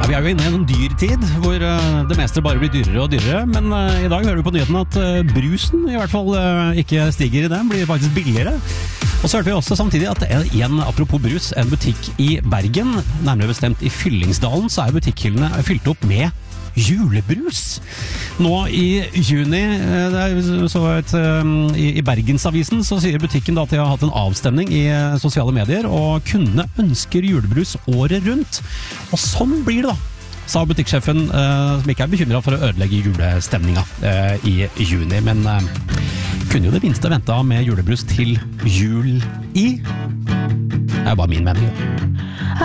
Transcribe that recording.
Vi jo inne i en dyrtid hvor det meste bare blir dyrere og dyrere, men i dag hører vi på nyheten at brusen i hvert fall ikke stiger i den, blir faktisk billigere. Og så hørte vi også samtidig at igjen, apropos brus, en butikk i Bergen, nærmere bestemt i Fyllingsdalen, så butikkhyllene fylt opp med julebrus. Nå i juni, i Bergensavisen, så sier butikken da at de har hatt en avstemning i sosiale medier, og kundene ønsker julebrus året rundt. Og sånn blir det da, sa butikksjefen, som ikke bekymret for å ødelegge julestemninga i juni, men kunne jo det minste vente med julebrus til jul i. Det bare min mening.